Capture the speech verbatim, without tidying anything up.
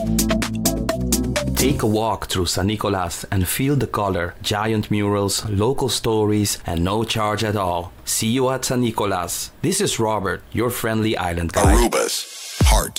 Take a walk through San Nicolas and feel the color, giant murals, local stories, and no charge at all. See you at San Nicolas. This is Robert, your friendly island guide. Aruba's